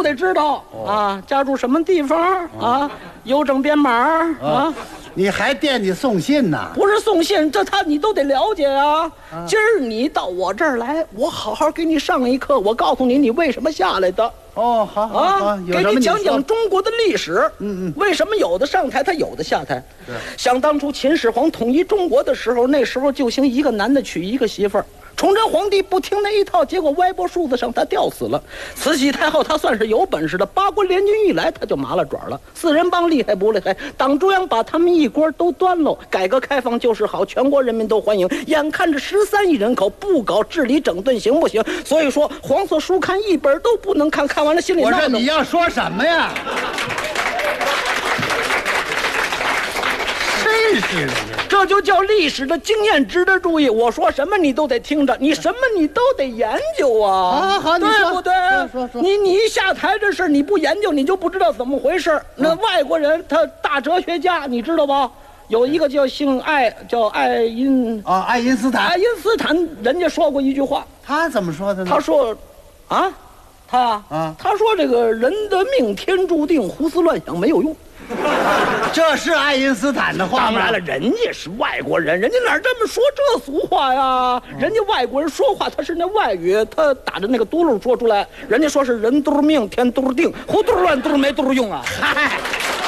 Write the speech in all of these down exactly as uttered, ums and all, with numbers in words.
得知道啊，家住什么地方啊，邮政编码啊。 你还惦记送信呢？ 不是送信，这他你都得了解啊。今儿你到我这儿来，我好好给你上一课，我告诉你你为什么下来的。 哦，好好啊，给你讲讲中国的历史。 嗯嗯， 为什么有的上台，他有的下台？想当初秦始皇统一中国的时候，那时候就兴一个男的娶一个媳妇儿。崇祯皇帝不听那一套，结果歪脖树子上他吊死了。慈禧太后他算是有本事的，八国联军一来他就麻了爪了。四人帮厉害不厉害？党中央把他们一锅都端喽。改革开放就是好，全国人民都欢迎。眼看着十三亿人口不搞治理整顿行不行？所以说黄色书刊一本都不能看，看完了心里闹。 我说你要说什么呀？真是的， 这就叫历史的经验值得注意。我说什么你都得听着，你什么你都得研究啊。 好好， 对不对？ 说说， 你你一下台这事你不研究，你就不知道怎么回事。那外国人他大哲学家，你知道吧？有一个叫姓爱，叫爱因啊，爱因斯坦。 爱因斯坦人家说过一句话， 他怎么说的呢？ 他说，啊，他呀， 啊， 他说这个人的命天注定，胡思乱想没有用。 这是爱因斯坦的话吗？ 当然了，人家是外国人，人家哪这么说这俗话呀？嗯、人家外国人说话，他是那外语，他打着那个嘟噜说出来。人家说是人嘟命，天嘟定，胡嘟乱嘟没嘟用啊！嗨，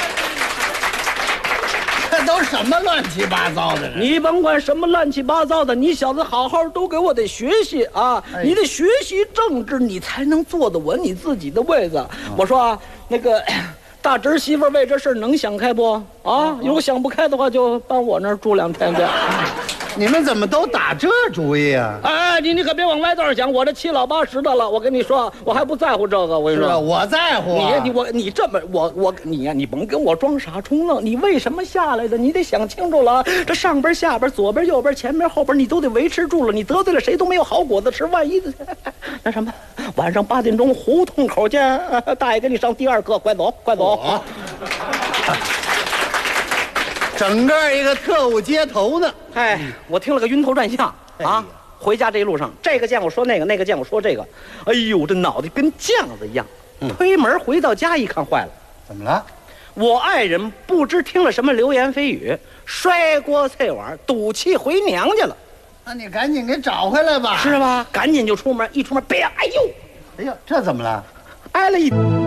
这都什么乱七八糟的？ 你甭管什么乱七八糟的，你小子好好都给我得学习啊！哎、你得学习政治，你才能坐得稳你自己的位子。嗯、我说啊，那个。大侄媳妇为这事能想开不啊？如果想不开的话，就搬我那儿住两天去。 你们怎么都打这主意啊？ 哎，你你可别往歪道想，我这七老八十的了，我跟你说，我还不在乎这个。我跟你说， 我在乎、 啊。你你我你这么我我你呀、啊，你甭跟我装傻充愣。你为什么下来的？你得想清楚了。这上边下边左边右边前边后边，你都得维持住了。你得罪了谁都没有好果子吃。万一那什么，晚上八点钟胡同口见，大爷给你上第二课，快走快走。 啊整个一个特务接头呢。 哎，我听了个晕头转向啊！回家这一路上，这个见我说那个，那个见我说这个，哎呦，这脑袋跟酱子一样。嗯、推门回到家一看，坏了， 怎么了？ 我爱人不知听了什么流言蜚语，摔锅碎碗，赌气回娘家了。 那你赶紧给找回来吧。 是吧？赶紧就出门，一出门，别，哎呦， 哎呦，这怎么了？ 挨了一。